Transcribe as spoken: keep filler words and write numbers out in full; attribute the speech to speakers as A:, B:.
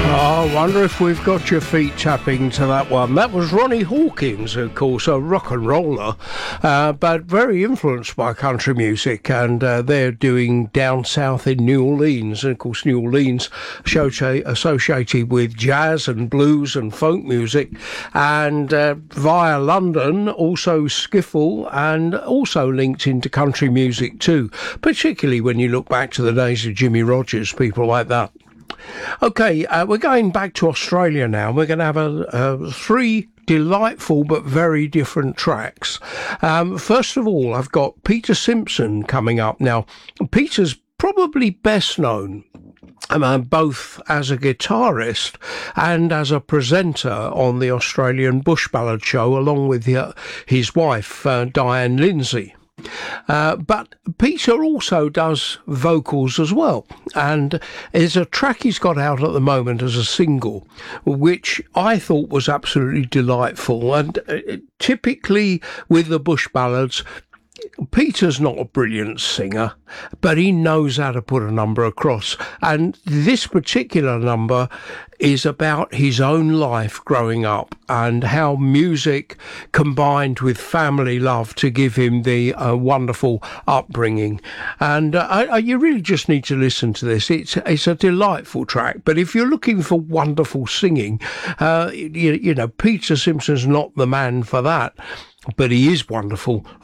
A: I wonder if we've got your feet tapping to that one. That was Ronnie Hawkins, of course, a rock and roller, uh, but very influenced by country music, and uh, they're doing Down South in New Orleans. And of course, New Orleans associated with jazz and blues and folk music, and uh, via London, also skiffle, and also linked into country music too, particularly when you look back to the days of Jimmy Rogers, people like that. Okay, uh, we're going back to Australia now. We're going to have a, a three delightful but very different tracks. Um, first of all, I've got Peter Simpson coming up. Now, Peter's probably best known Um, both as a guitarist and as a presenter on the Australian Bush Ballad Show, along with uh, his wife, uh, Diane Lindsay. Uh, but Peter also does vocals as well, and there's a track he's got out at the moment as a single, which I thought was absolutely delightful. And uh, typically with the Bush Ballads, Peter's not a brilliant singer, but he knows how to put a number across. And this particular number is about his own life growing up and how music combined with family love to give him the uh, wonderful upbringing. And uh, I, you really just need to listen to this. It's it's a delightful track. But if you're looking for wonderful singing, uh, you, you know, Peter Simpson's not the man for that. But he is wonderful